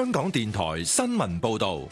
香港電台新聞報道。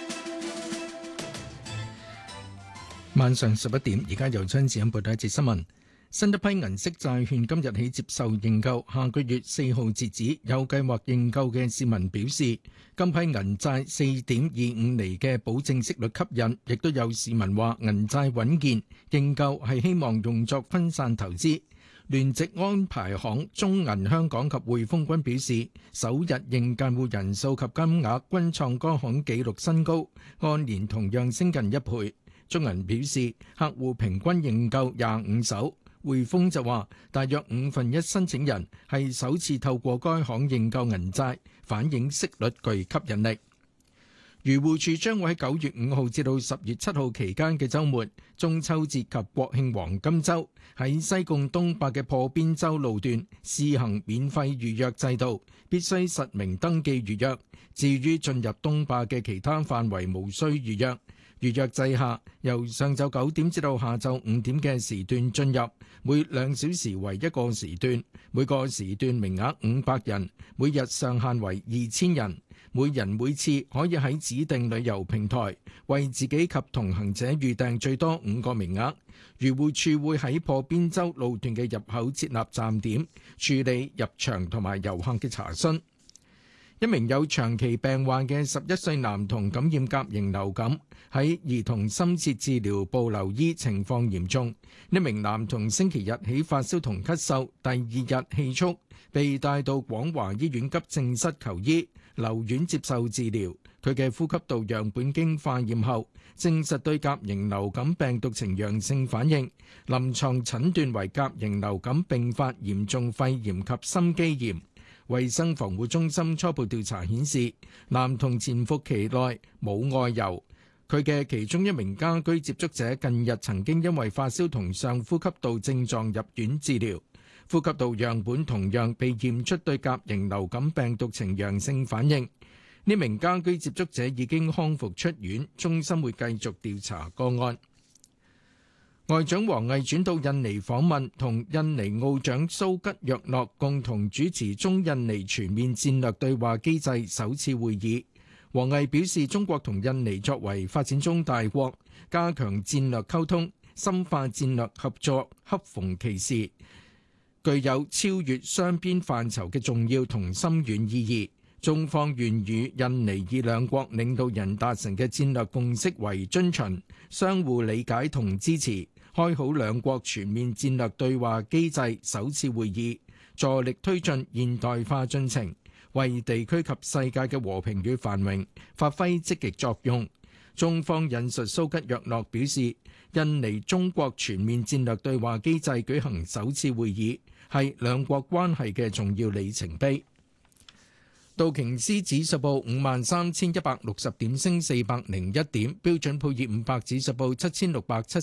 晚上11點，而家由張子欣報道一節新聞。新一批銀色債券今日起接受認購，下個月4號截止。有計劃認購嘅市民表示，今批銀債4.25厘嘅保證息率吸引，亦都有市民話銀債穩健，認購係希望用作分散投資。聯席安排行中銀香港及匯豐均表示，首日認購戶人數及金額均創該行紀錄新高，按年同樣升近1倍。中銀表示，客戶平均認購25手。匯豐就話，大約1/5申請人係首次透過該行認購銀債，反映息率具吸引力。漁護署將會喺9月5號至到10月7號期間嘅週末、中秋節及國慶黃金週，喺西貢東壩嘅破邊洲路段試行免費預約制度，必須實名登記預約。至於進入東壩嘅其他範圍，無需預約。預約制下，由上晝9點至到下晝5點嘅時段進入，每2小時為1個時段，每個時段名額500人，每日上限為2000人，每人每次可以喺指定旅遊平台為自己及同行者預訂最多5個名額。漁護署會喺破邊洲路段嘅入口設立站點，處理入場同埋遊客嘅查詢。一名有長期病患嘅11歲男童感染甲型流感，喺兒童深切治療部留醫，情況嚴重。呢名男童星期日起發燒同咳嗽，第2日氣促，被帶到廣華醫院急症室求醫，留院接受治療。佢嘅呼吸道樣本經化驗後，證實對甲型流感病毒呈陽性反應，臨床診斷為甲型流感併發嚴重肺炎及心肌炎。衛生防護中心初步調查顯示，男童潛伏期內冇外遊。佢嘅其中一名家居接觸者近日曾經因為發燒同上呼吸道症狀入院治療，呼吸道樣本同樣被驗出對甲型流感病毒呈陽性反應。呢名家居接觸者已經康復出院，中心會繼續調查個案。外長王毅轉到印尼訪問，同印尼澳長蘇吉若諾共同主持中印尼全面戰略對話機制首次會議。王毅表示，中國同印尼作為發展中大國，加強戰略溝通、深化戰略合作，恰逢其時，具有超越雙邊範疇嘅重要同深遠意義。中方願與印尼以兩國領導人達成嘅戰略共識為遵循，相互理解同支持，開好兩國全面戰略對話機制首次會議，助力推進現代化進程，為地區及世界嘅和平與繁榮發揮積極作用。中方引述蘇吉若諾表示，印尼中國全面戰略對話機制舉行首次會議，係兩國關係嘅重要里程碑。道瓊斯指數報53,160點，升401點；標準普爾500指數報7670